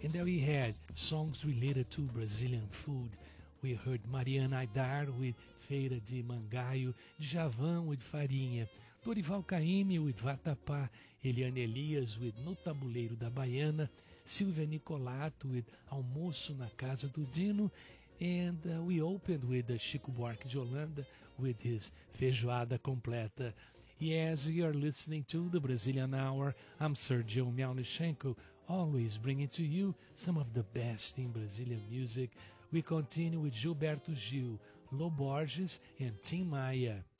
And there we had songs related to Brazilian food. We heard Mariana Aidar with Feira de Mangaio, Djavan with Farinha, Dorival Caymmi with Vatapá, Eliane Elias with No Tabuleiro da Baiana, Silvia Nicolato with Almoço na Casa do Dino, and we opened with Chico Buarque de Holanda with his Feijoada Completa. Yes, we are listening to the Brazilian Hour. I'm Sergio Miaunichenko, always bringing to you some of the best in Brazilian music. We continue with Gilberto Gil, Lô Borges, and Tim Maia.